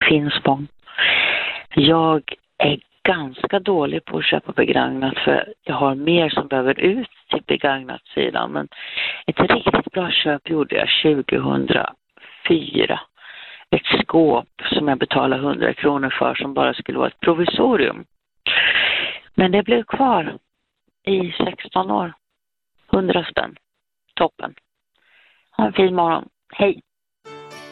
Finspång. Jag är ganska dålig på att köpa begagnat för jag har mer som behöver ut till begagnat-sidan. Men ett riktigt bra köp gjorde jag 2004. Ett skåp som jag betalade 100 kronor för som bara skulle vara ett provisorium. Men det blev kvar i 16 år. 100 spänn. Toppen. Ha en fin morgon. Hej!